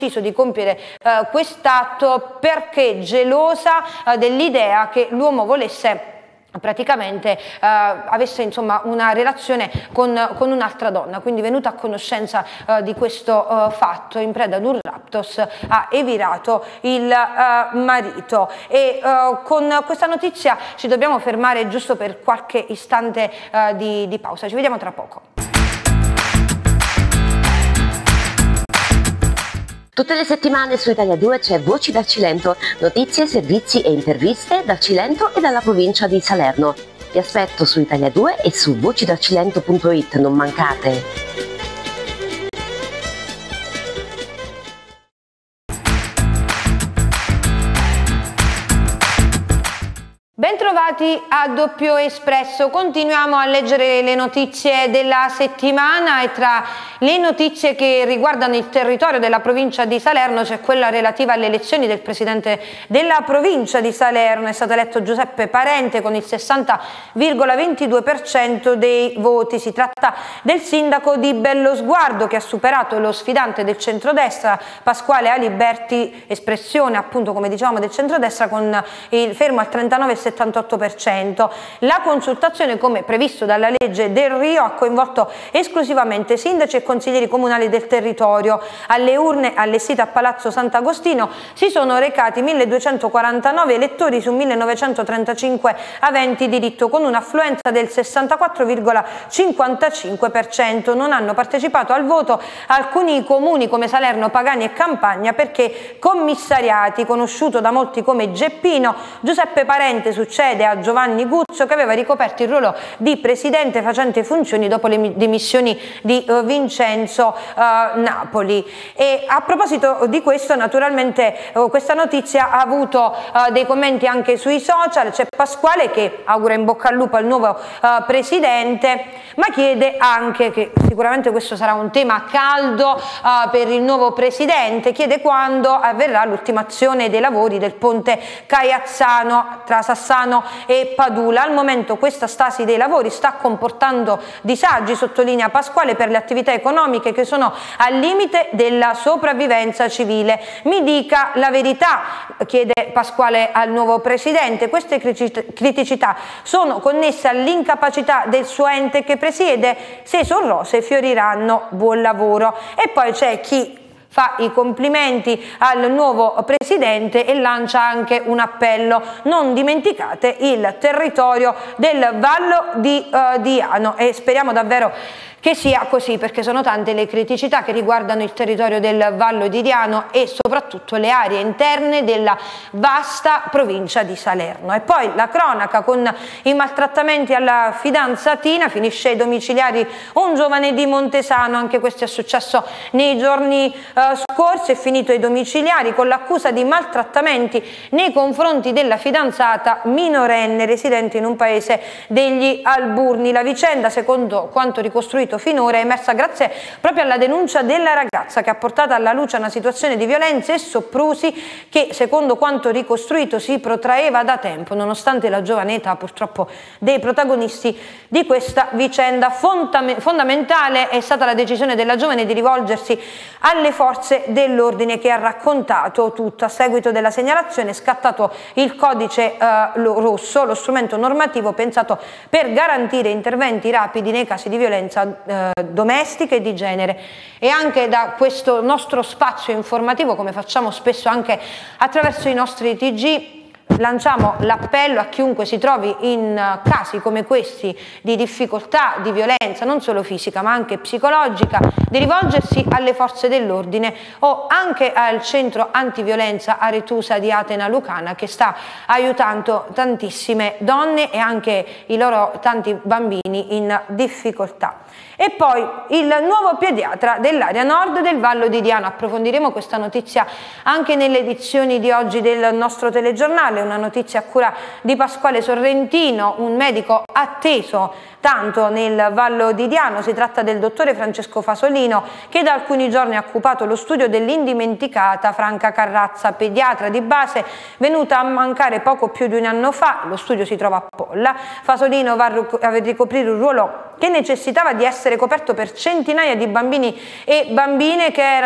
deciso di compiere quest'atto perché gelosa dell'idea che l'uomo volesse praticamente avesse insomma una relazione con un'altra donna, quindi venuta a conoscenza di questo fatto, in preda ad un raptus ha evirato il marito. E con questa notizia ci dobbiamo fermare giusto per qualche istante di pausa, ci vediamo tra poco. Tutte le settimane su Italia 2 c'è Voci dal Cilento, notizie, servizi e interviste dal Cilento e dalla provincia di Salerno. Vi aspetto su Italia 2 e su vocidalcilento.it, non mancate! Bentrovati a Doppio Espresso, continuiamo a leggere le notizie della settimana e tra le notizie che riguardano il territorio della provincia di Salerno c'è quella relativa alle elezioni del presidente della provincia di Salerno. È stato eletto Giuseppe Parente con il 60,22% dei voti. Si tratta del sindaco di Bellosguardo che ha superato lo sfidante del centrodestra Pasquale Aliberti, espressione appunto come dicevamo del centrodestra, con il fermo al 39,78%. La consultazione, come previsto dalla legge Del Rio, ha coinvolto esclusivamente sindaci e consiglieri comunali del territorio. Alle urne allestite a Palazzo Sant'Agostino si sono recati 1249 elettori su 1935 aventi diritto, con un'affluenza del 64,55%. Non hanno partecipato al voto alcuni comuni come Salerno, Pagani e Campagna perché commissariati. Conosciuto da molti come Geppino, Giuseppe Parente succede a Giovanni Guzzo, che aveva ricoperto il ruolo di presidente facente funzioni dopo le dimissioni di Vincenzo Napoli. E a proposito di questo, naturalmente questa notizia ha avuto dei commenti anche sui social. C'è Pasquale che augura in bocca al lupo al nuovo presidente, ma chiede anche, che sicuramente questo sarà un tema caldo per il nuovo presidente, chiede quando avverrà l'ultimazione dei lavori del ponte Caiazzano tra Sassano e Padula. Al momento questa stasi dei lavori sta comportando disagi, sottolinea Pasquale, per le attività economiche che sono al limite della sopravvivenza civile. Mi dica la verità, chiede Pasquale al nuovo presidente. Queste criticità sono connesse all'incapacità del suo ente che presiede. Se son rose fioriranno, buon lavoro. E poi c'è chi fa i complimenti al nuovo presidente e lancia anche un appello: non dimenticate il territorio del Vallo di Diano. E speriamo davvero che sia così, perché sono tante le criticità che riguardano il territorio del Vallo di Diano e soprattutto le aree interne della vasta provincia di Salerno. E poi la cronaca con i maltrattamenti alla fidanzatina, finisce ai domiciliari un giovane di Montesano, anche questo è successo nei giorni scorsi, è finito ai domiciliari con l'accusa di maltrattamenti nei confronti della fidanzata minorenne residente in un paese degli Alburni. La vicenda, secondo quanto ricostruito finora, è emersa grazie proprio alla denuncia della ragazza, che ha portato alla luce una situazione di violenza e soprusi che, secondo quanto ricostruito, si protraeva da tempo, nonostante la giovane età purtroppo dei protagonisti di questa vicenda. Fondamentale è stata la decisione della giovane di rivolgersi alle forze dell'ordine, che ha raccontato tutto. A seguito della segnalazione è scattato il codice rosso, lo strumento normativo pensato per garantire interventi rapidi nei casi di violenza domestica e di genere. E anche da questo nostro spazio informativo, come facciamo spesso anche attraverso i nostri TG, lanciamo l'appello a chiunque si trovi in casi come questi di difficoltà, di violenza non solo fisica ma anche psicologica, di rivolgersi alle forze dell'ordine o anche al centro antiviolenza Aretusa di Atena Lucana, che sta aiutando tantissime donne e anche i loro tanti bambini in difficoltà. E poi il nuovo pediatra dell'area nord del Vallo di Diano. Approfondiremo questa notizia anche nelle edizioni di oggi del nostro telegiornale, una notizia a cura di Pasquale Sorrentino, un medico atteso tanto nel Vallo di Diano. Si tratta del dottore Francesco Fasolino, che da alcuni giorni ha occupato lo studio dell'indimenticata Franca Carrazza, pediatra di base venuta a mancare poco più di un anno fa. Lo studio si trova a Polla. Fasolino va a ricoprire un ruolo che necessitava di essere coperto per centinaia di bambini e bambine che erano